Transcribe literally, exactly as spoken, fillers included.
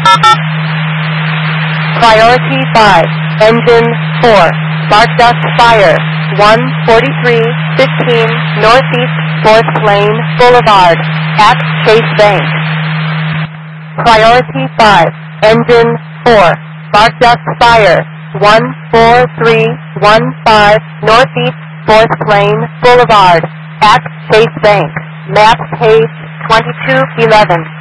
Priority five, engine four, spark duct fire, one forty-three fifteen Northeast fourth Lane Boulevard, at Chase Bank. Priority five, engine four, spark duct fire, one four three one five Northeast fourth Lane Boulevard, at Chase Bank. Map page twenty-two eleven.